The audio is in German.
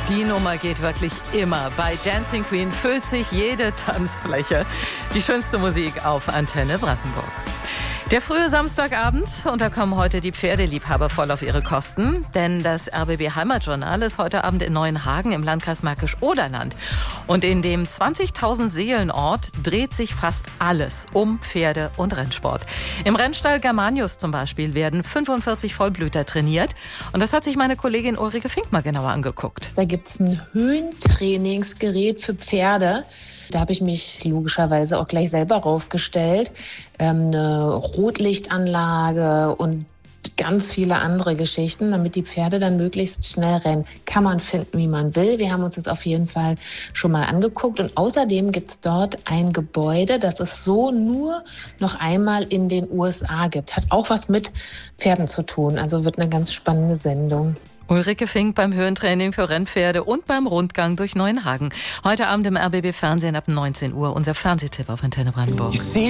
Die Nummer geht wirklich immer. Bei Dancing Queen füllt sich jede Tanzfläche. Die schönste Musik auf Antenne Brandenburg. Der frühe Samstagabend, und da kommen heute die Pferdeliebhaber voll auf ihre Kosten. Denn das RBB Heimatjournal ist heute Abend in Neuenhagen im Landkreis Märkisch-Oderland. Und in dem 20.000 Seelenort dreht sich fast alles um Pferde und Rennsport. Im Rennstall Germanius zum Beispiel werden 45 Vollblüter trainiert. Und das hat sich meine Kollegin Ulrike Fink mal genauer angeguckt. Da gibt's ein Höhentrainingsgerät für Pferde. Da habe ich mich logischerweise auch gleich selber raufgestellt. Eine Rotlichtanlage und ganz viele andere Geschichten, damit die Pferde dann möglichst schnell rennen. Kann man finden, wie man will. Wir haben uns das auf jeden Fall schon mal angeguckt. Und außerdem gibt es dort ein Gebäude, das es so nur noch einmal in den USA gibt. Hat auch was mit Pferden zu tun. Also wird eine ganz spannende Sendung. Ulrike Fink beim Höhentraining für Rennpferde und beim Rundgang durch Neuenhagen. Heute Abend im RBB Fernsehen ab 19 Uhr. Unser Fernsehtipp auf Antenne Brandenburg.